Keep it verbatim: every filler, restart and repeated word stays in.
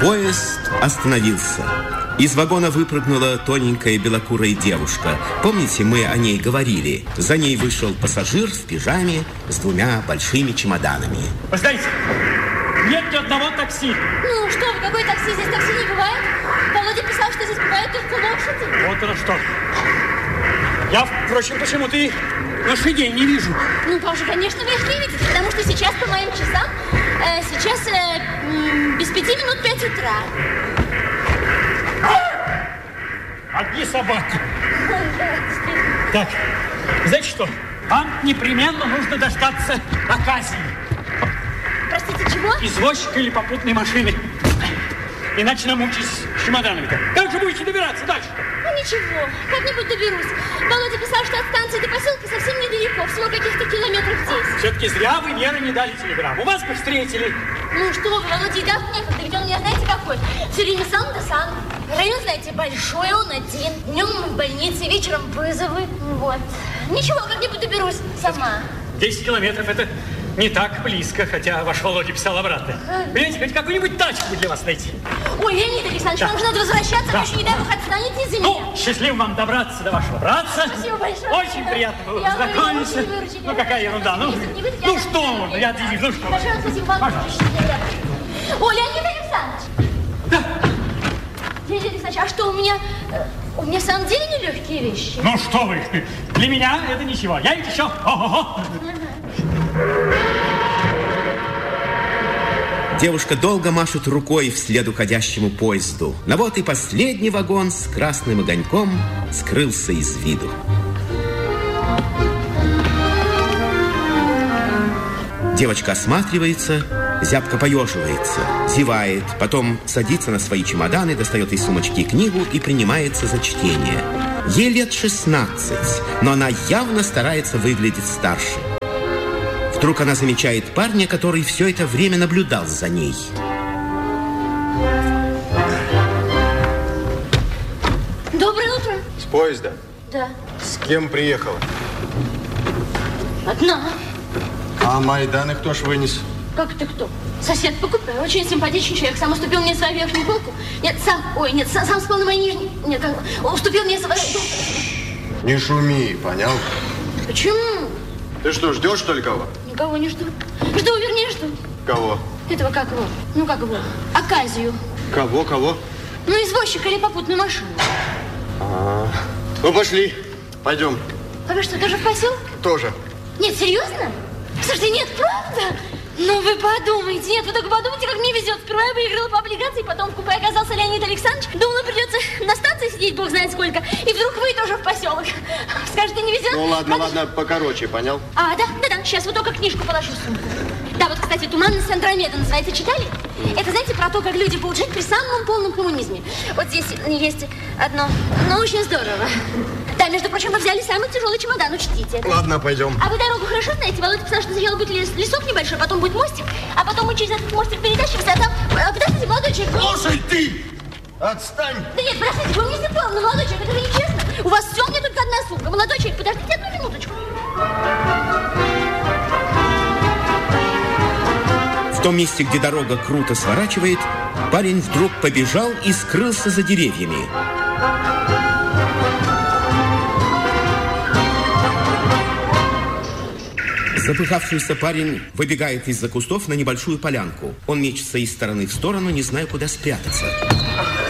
Поезд остановился. Из вагона выпрыгнула тоненькая белокурая девушка. Помните, мы о ней говорили? За ней вышел пассажир в пижаме с двумя большими чемоданами. Вы знаете, нет ни одного такси. Ну что вы, какой такси? Здесь такси не бывает. Володя писал, что здесь бывают только лошади. Вот оно что. Я, впрочем, почему-то и лошадей не вижу. Ну, тоже, конечно, вы их не видите, потому что сейчас по моим часам, э, сейчас э, без пяти минут пять утра. Одни собаки. Так, знаете что? Вам непременно нужно дождаться оказии. Простите, чего? Извозчика или попутной машины. Иначе намучаюсь с чемоданами-то. Как же будете добираться дальше? Ну, ничего, как-нибудь доберусь. Володя писал, что от станции до поселка совсем недалеко, всего каких-то километров десять. Все-таки зря вы Веры не дали телеграмму. Вас бы встретили. Ну что вы, Володя и так некогда, ведь он, не знаете, какой. Все время сам да сам. Район, знаете, большой, он один. Днем в больнице, вечером вызовы. Вот. Ничего, как-нибудь доберусь сама. десять километров это не так близко, хотя ваш Володя писал обратно. Понимаете, хоть какую-нибудь тачку для вас найти. Ой, Леонид Александрович, да. Вам же надо возвращаться, да. Вы еще, не дай бог, отстанете из-за ну, меня. Ну, счастливо вам добраться до вашего братца. Спасибо большое. Очень приятно было познакомиться. Ну, какая ерунда. Ну, ну что можно, я движу, ну что. Большое спасибо вам. Пожалуйста. О, Леонид Александрович. Да. Леонид Александрович, а что у меня... У меня в самом деле нелегкие вещи. Ну, что вы, для меня это ничего. Я ведь еще... Ого-го. Девушка долго машет рукой вслед уходящему поезду. Но вот и последний вагон с красным огоньком скрылся из виду. Девочка осматривается, зябко поеживается, зевает, потом садится на свои чемоданы, достает из сумочки книгу и принимается за чтение. Ей лет шестнадцать, но она явно старается выглядеть старше. Вдруг она замечает парня, который все это время наблюдал за ней. Доброе утро. С поезда? Да. С кем приехала? Одна. А Майданы кто ж вынес? Как ты кто? Сосед по купе. Очень симпатичный человек. Сам уступил мне свою верхнюю полку. Нет, сам... Ой, нет, сам, сам спал на моей нижней... Нет, как... Уступил мне свою... Не шуми, понял? Почему? Ты что, ждешь, что ли, кого? Никого не жду. Жду, вернее, жду. Кого? Этого как его? Ну, как его? Оказию. Кого, кого? Ну, извозчика или попутную машину. А-а-а. Ну, пошли. Пойдем. А вы что, тоже в поселок? Тоже. Нет, серьезно? Слушайте, нет, правда? Ну, вы подумайте. Нет, вы только подумайте, как мне везет. Сперва я выиграла по облигации, потом в купе оказался Леонид Александрович. Думала, придется на станции сидеть, бог знает сколько. И вдруг вы тоже в поселок. Скажете, не везет? Ну, ладно, Правда? ладно, покороче, понял? А, да, да, да, сейчас вот только книжку положу в сумку. Да, вот, кстати, «Туманность Андромеды» называется, читали? Это, знаете, про то, как люди будут жить при самом полном коммунизме. Вот здесь есть одно, ну, очень здорово. Да, между прочим, мы взяли самый тяжелый чемодан, учтите это. Ладно, пойдем. А вы дорогу хорошо знаете? Володя писал, что сначала будет лес, лесок небольшой, потом будет мостик, а потом мы через этот мостик перетащимся, а там... А, подождите, молодой человек... Слушай, ты! Отстань! Да нет, простите, вы мне Степан, молодой человек, это же нечестно. У вас все, мне только одна сумка. Молодой человек, подождите одну минуточку. В том месте, где дорога круто сворачивает, парень вдруг побежал и скрылся за деревьями. Запыхавшийся парень выбегает из-за кустов на небольшую полянку. Он мечется из стороны в сторону, не зная, куда спрятаться.